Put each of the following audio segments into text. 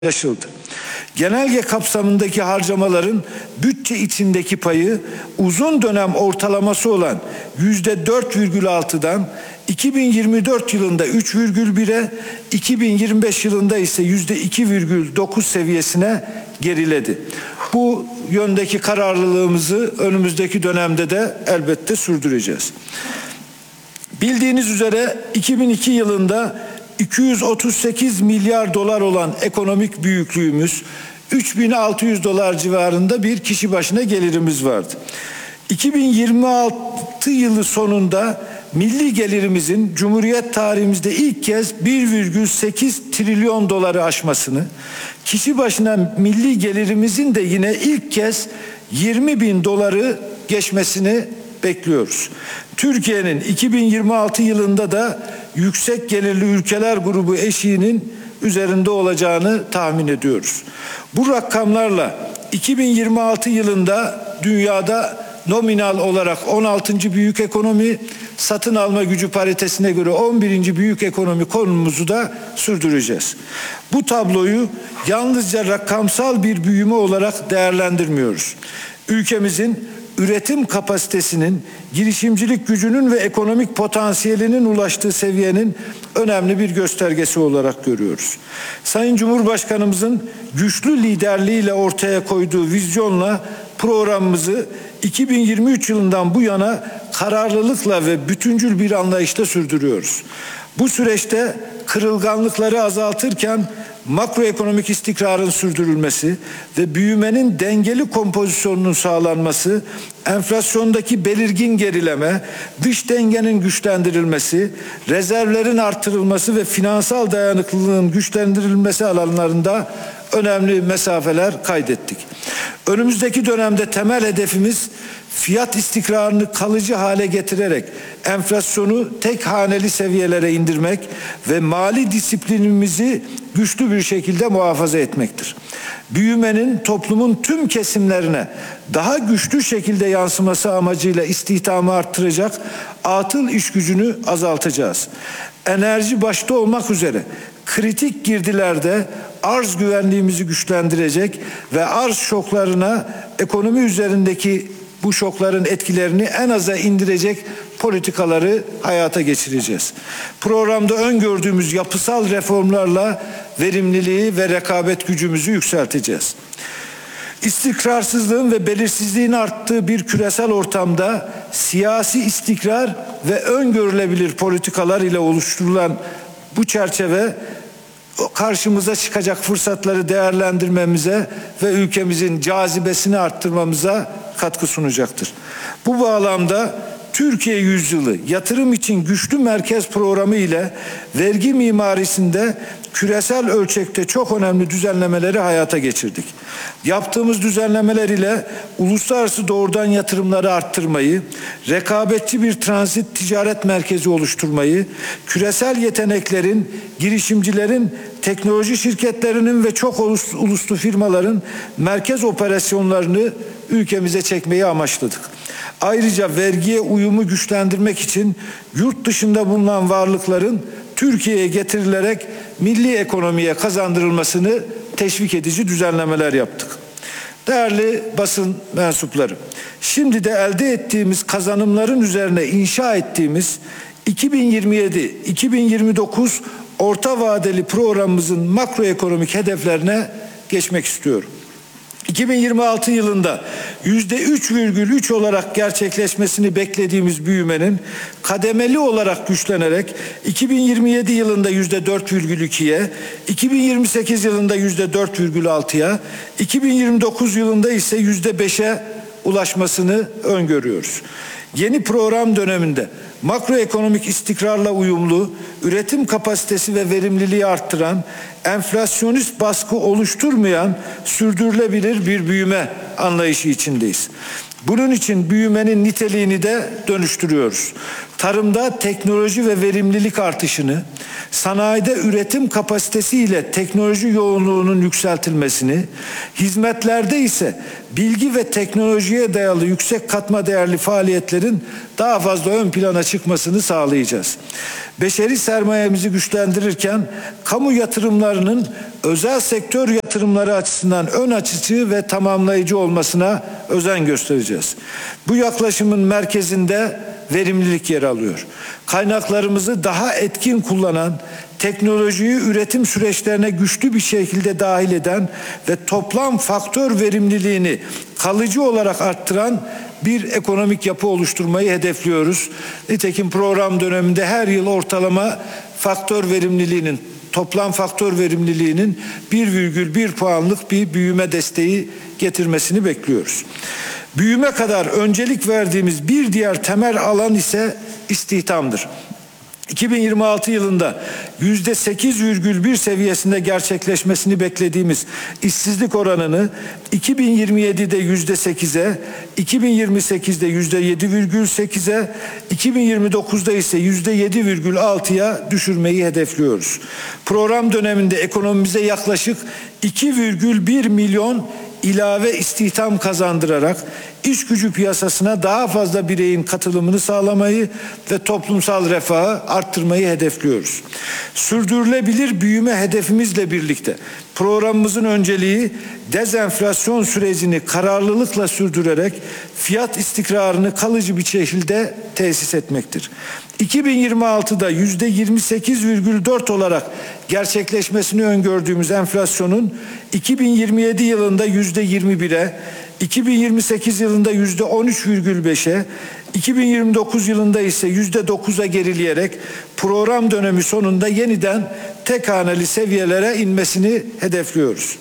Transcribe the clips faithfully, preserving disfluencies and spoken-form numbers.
paylaşıldı. Genelge kapsamındaki harcamaların bütçe içindeki payı uzun dönem ortalaması olan yüzde dört virgül altıdan iki bin yirmi dört yılında üç virgül bire, iki bin yirmi beş yılında ise yüzde iki virgül dokuz seviyesine geriledi. Bu yöndeki kararlılığımızı önümüzdeki dönemde de elbette sürdüreceğiz. Bildiğiniz üzere iki bin iki yılında iki yüz otuz sekiz milyar dolar olan ekonomik büyüklüğümüz, üç bin altı yüz dolar civarında bir kişi başına gelirimiz vardı. iki bin yirmi altı yılı sonunda milli gelirimizin Cumhuriyet tarihimizde ilk kez bir virgül sekiz trilyon doları aşmasını, kişi başına milli gelirimizin de yine ilk kez yirmi bin doları geçmesini bekliyoruz. Türkiye'nin iki bin yirmi altı yılında da yüksek gelirli ülkeler grubu eşiğinin üzerinde olacağını tahmin ediyoruz. Bu rakamlarla iki bin yirmi altı yılında dünyada nominal olarak on altıncı büyük ekonomi, satın alma gücü paritesine göre on birinci büyük ekonomi konumumuzu da sürdüreceğiz. Bu tabloyu yalnızca rakamsal bir büyüme olarak değerlendirmiyoruz. Ülkemizin üretim kapasitesinin, girişimcilik gücünün ve ekonomik potansiyelinin ulaştığı seviyenin önemli bir göstergesi olarak görüyoruz. Sayın Cumhurbaşkanımızın güçlü liderliğiyle ortaya koyduğu vizyonla programımızı iki bin yirmi üç yılından bu yana kararlılıkla ve bütüncül bir anlayışla sürdürüyoruz. Bu süreçte kırılganlıkları azaltırken makroekonomik istikrarın sürdürülmesi ve büyümenin dengeli kompozisyonunun sağlanması, enflasyondaki belirgin gerileme, dış dengenin güçlendirilmesi, rezervlerin artırılması ve finansal dayanıklılığın güçlendirilmesi alanlarında önemli mesafeler kaydettik. Önümüzdeki dönemde temel hedefimiz fiyat istikrarını kalıcı hale getirerek enflasyonu tek haneli seviyelere indirmek ve mali disiplinimizi güçlü bir şekilde muhafaza etmektir. Büyümenin toplumun tüm kesimlerine daha güçlü şekilde yansıması amacıyla istihdamı arttıracak, atıl iş gücünü azaltacağız. Enerji başta olmak üzere kritik girdilerde arz güvenliğimizi güçlendirecek ve arz şoklarına, ekonomi üzerindeki bu şokların etkilerini en aza indirecek politikaları hayata geçireceğiz. Programda öngördüğümüz yapısal reformlarla verimliliği ve rekabet gücümüzü yükselteceğiz. İstikrarsızlığın ve belirsizliğin arttığı bir küresel ortamda siyasi istikrar ve öngörülebilir politikalar ile oluşturulan bu çerçeve karşımıza çıkacak fırsatları değerlendirmemize ve ülkemizin cazibesini arttırmamıza katkı sunacaktır. Bu bağlamda Türkiye Yüzyılı Yatırım için Güçlü Merkez Programı ile vergi mimarisinde küresel ölçekte çok önemli düzenlemeleri hayata geçirdik. Yaptığımız düzenlemeler ile uluslararası doğrudan yatırımları arttırmayı, rekabetçi bir transit ticaret merkezi oluşturmayı, küresel yeteneklerin, girişimcilerin, teknoloji şirketlerinin ve çok uluslu firmaların merkez operasyonlarını ülkemize çekmeyi amaçladık. Ayrıca vergiye uyumu güçlendirmek için yurt dışında bulunan varlıkların Türkiye'ye getirilerek milli ekonomiye kazandırılmasını teşvik edici düzenlemeler yaptık. Değerli basın mensupları, şimdi de elde ettiğimiz kazanımların üzerine inşa ettiğimiz iki bin yirmi yedi iki bin yirmi dokuz orta vadeli programımızın makroekonomik hedeflerine geçmek istiyorum. iki bin yirmi altı yılında yüzde üç virgül üç olarak gerçekleşmesini beklediğimiz büyümenin kademeli olarak güçlenerek iki bin yirmi yedi yılında yüzde dört virgül ikiye, iki bin yirmi sekiz yılında yüzde dört virgül altıya, iki bin yirmi dokuz yılında ise yüzde beşe ulaşmasını öngörüyoruz. Yeni program döneminde makroekonomik istikrarla uyumlu, üretim kapasitesi ve verimliliği arttıran, enflasyonist baskı oluşturmayan sürdürülebilir bir büyüme anlayışı içindeyiz. Bunun için büyümenin niteliğini de dönüştürüyoruz. Tarımda teknoloji ve verimlilik artışını, sanayide üretim kapasitesi ile teknoloji yoğunluğunun yükseltilmesini, hizmetlerde ise bilgi ve teknolojiye dayalı yüksek katma değerli faaliyetlerin daha fazla ön plana çıkmasını sağlayacağız. Beşeri sermayemizi güçlendirirken kamu yatırımlarının özel sektör yatırımları açısından ön açıcı ve tamamlayıcı olmasına özen göstereceğiz. Bu yaklaşımın merkezinde verimlilik yer alıyor. Kaynaklarımızı daha etkin kullanan, teknolojiyi üretim süreçlerine güçlü bir şekilde dahil eden ve toplam faktör verimliliğini kalıcı olarak arttıran bir ekonomik yapı oluşturmayı hedefliyoruz. Nitekim program döneminde her yıl ortalama faktör verimliliğinin, toplam faktör verimliliğinin bir virgül bir puanlık bir büyüme desteği getirmesini bekliyoruz. Büyüme kadar öncelik verdiğimiz bir diğer temel alan ise istihdamdır. iki bin yirmi altı yılında yüzde sekiz virgül bir seviyesinde gerçekleşmesini beklediğimiz işsizlik oranını iki bin yirmi yedide yüzde sekize, iki bin yirmi sekizde yüzde yedi virgül sekize, iki bin yirmi dokuzda ise yüzde yedi virgül altıya düşürmeyi hedefliyoruz. Program döneminde ekonomimize yaklaşık iki virgül bir milyon ilave istihdam kazandırarak iş gücü piyasasına daha fazla bireyin katılımını sağlamayı ve toplumsal refahı arttırmayı hedefliyoruz. Sürdürülebilir büyüme hedefimizle birlikte programımızın önceliği dezenflasyon sürecini kararlılıkla sürdürerek fiyat istikrarını kalıcı bir şekilde tesis etmektir. iki bin yirmi altıda yüzde yirmi sekiz virgül dört olarak gerçekleşmesini öngördüğümüz enflasyonun iki bin yirmi yedi yılında yüzde yirmi bire, iki bin yirmi sekiz yılında yüzde on üç virgül beşe, iki bin yirmi dokuz yılında ise yüzde dokuza gerileyerek program dönemi sonunda yeniden tek haneli seviyelere inmesini hedefliyoruz.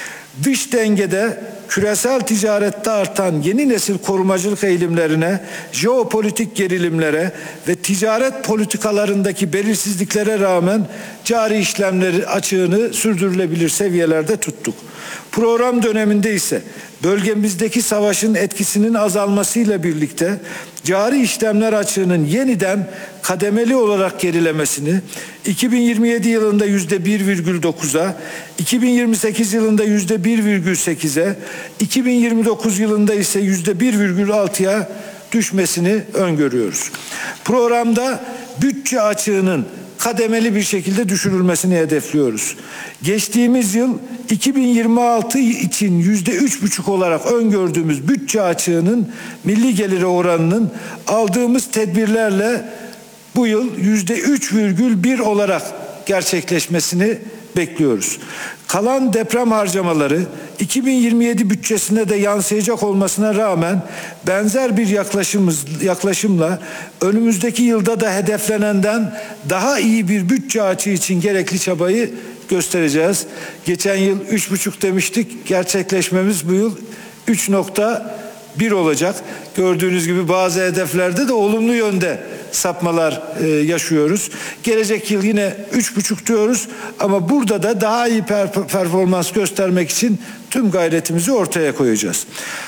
Dış dengede küresel ticarette artan yeni nesil korumacılık eğilimlerine, jeopolitik gerilimlere ve ticaret politikalarındaki belirsizliklere rağmen cari işlemleri açığını sürdürülebilir seviyelerde tuttuk. Program döneminde ise bölgemizdeki savaşın etkisinin azalmasıyla birlikte cari işlemler açığının yeniden kademeli olarak gerilemesini iki bin yirmi yedi yılında yüzde bir virgül dokuza, iki bin yirmi sekiz yılında yüzde bir virgül sekize, iki bin yirmi dokuz yılında ise yüzde bir virgül altıya düşmesini öngörüyoruz. Programda bütçe açığının kademeli bir şekilde düşürülmesini hedefliyoruz. Geçtiğimiz yıl iki bin yirmi altı için yüzde üç buçuk olarak öngördüğümüz bütçe açığının milli geliri oranının aldığımız tedbirlerle bu yıl yüzde üç virgül bir olarak gerçekleşmesini bekliyoruz. Kalan deprem harcamaları iki bin yirmi yedi bütçesine de yansıyacak olmasına rağmen benzer bir yaklaşımız, yaklaşımla önümüzdeki yılda da hedeflenenden daha iyi bir bütçe açığı için gerekli çabayı göstereceğiz. Geçen yıl üç buçuk demiştik, gerçekleşmemiz bu yıl üç nokta bir olacak. Gördüğünüz gibi bazı hedeflerde de olumlu yönde sapmalar e, yaşıyoruz. Gelecek yıl yine üç buçuk diyoruz ama burada da daha iyi per- performans göstermek için tüm gayretimizi ortaya koyacağız.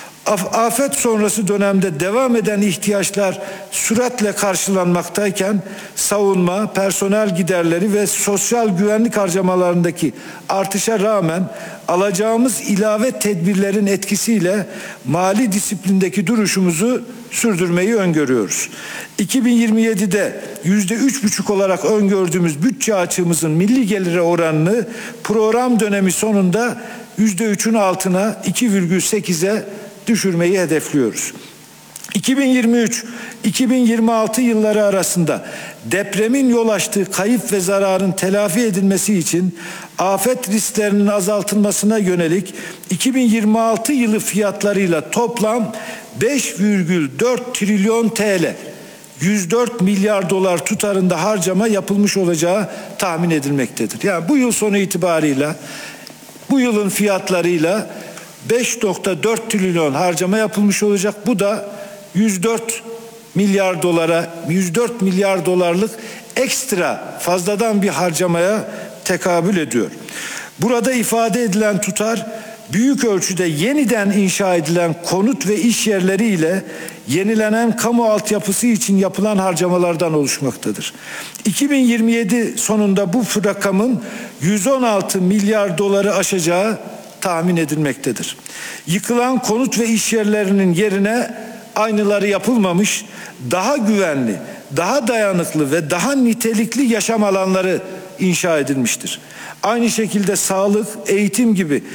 Afet sonrası dönemde devam eden ihtiyaçlar süratle karşılanmaktayken savunma, personel giderleri ve sosyal güvenlik harcamalarındaki artışa rağmen alacağımız ilave tedbirlerin etkisiyle mali disiplindeki duruşumuzu sürdürmeyi öngörüyoruz. iki bin yirmi yedide yüzde üç buçuk olarak öngördüğümüz bütçe açığımızın milli gelire oranını program dönemi sonunda yüzde üçün altına iki virgül sekize düşürmeyi hedefliyoruz. iki bin yirmi üç iki bin yirmi altı yılları arasında depremin yol açtığı kayıp ve zararın telafi edilmesi için afet risklerinin azaltılmasına yönelik iki bin yirmi altı yılı fiyatlarıyla toplam beş virgül dört trilyon T L, yüz dört milyar dolar tutarında harcama yapılmış olacağı tahmin edilmektedir. Yani bu yıl sonu itibarıyla bu yılın fiyatlarıyla beş nokta dört trilyon harcama yapılmış olacak. Bu da yüz dört milyar dolara, yüz dört milyar dolarlık ekstra fazladan bir harcamaya tekabül ediyor. Burada ifade edilen tutar büyük ölçüde yeniden inşa edilen konut ve iş yerleri ile yenilenen kamu altyapısı için yapılan harcamalardan oluşmaktadır. iki bin yirmi yedi sonunda bu rakamın yüz on altı milyar doları aşacağı tahmin edilmektedir. Yıkılan konut ve iş yerlerinin yerine aynıları yapılmamış, daha güvenli, daha dayanıklı ve daha nitelikli yaşam alanları inşa edilmiştir. Aynı şekilde sağlık, eğitim gibi